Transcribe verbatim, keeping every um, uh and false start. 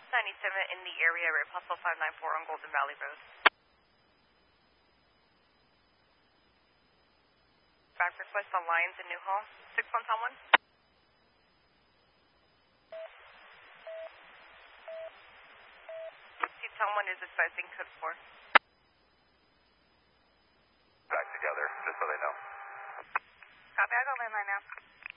ninety-seven in the area, right, possible five nine four on Golden Valley Road. Back request on Lyons in Newhall. six one Tom one. Tom one is advising code four. Back together, just so they know. Copy, I got landline now.